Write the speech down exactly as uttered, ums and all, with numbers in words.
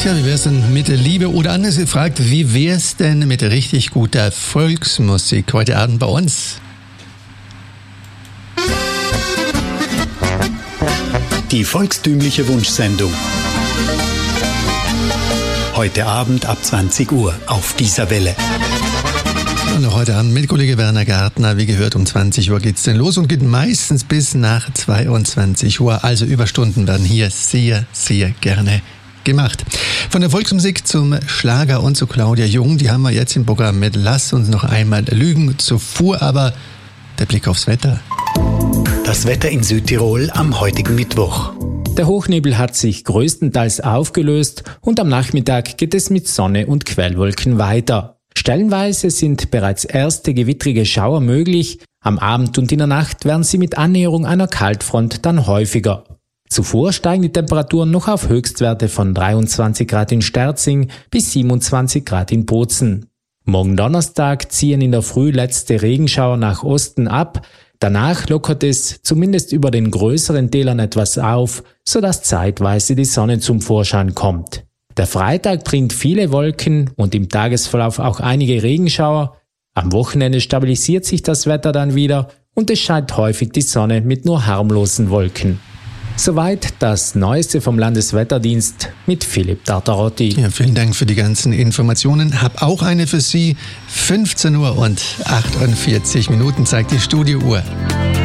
Tja, wie wär's denn mit der Liebe? Oder anders gefragt, wie wär's denn mit richtig guter Volksmusik heute Abend bei uns? Die volkstümliche Wunschsendung. Heute Abend ab zwanzig Uhr auf dieser Welle. Und auch heute Abend mit Kollege Werner Gartner. Wie gehört, um zwanzig Uhr geht's denn los und geht meistens bis nach zweiundzwanzig Uhr. Also Überstunden werden hier sehr, sehr gerne gemacht. Von der Volksmusik zum Schlager und zu Claudia Jung, die haben wir jetzt im Programm mit Lass uns noch einmal lügen. Zuvor aber der Blick aufs Wetter. Das Wetter in Südtirol am heutigen Mittwoch. Der Hochnebel hat sich größtenteils aufgelöst und am Nachmittag geht es mit Sonne und Quellwolken weiter. Stellenweise sind bereits erste gewittrige Schauer möglich. Am Abend und in der Nacht werden sie mit Annäherung einer Kaltfront dann häufiger. Zuvor steigen die Temperaturen noch auf Höchstwerte von dreiundzwanzig Grad in Sterzing bis siebenundzwanzig Grad in Bozen. Morgen Donnerstag ziehen in der Früh letzte Regenschauer nach Osten ab. Danach lockert es zumindest über den größeren Tälern etwas auf, sodass zeitweise die Sonne zum Vorschein kommt. Der Freitag bringt viele Wolken und im Tagesverlauf auch einige Regenschauer. Am Wochenende stabilisiert sich das Wetter dann wieder und es scheint häufig die Sonne mit nur harmlosen Wolken. Soweit das Neueste vom Landeswetterdienst mit Philipp Tartarotti. Ja, vielen Dank für die ganzen Informationen. Hab auch eine für Sie. fünfzehn Uhr und achtundvierzig Minuten zeigt die Studiouhr.